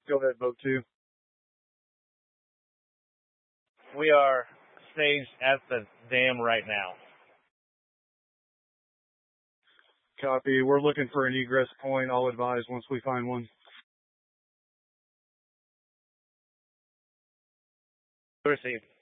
Go ahead, boat 2. We are staged at the dam right now. Copy. We're looking for an egress point. I'll advise once we find one. Received.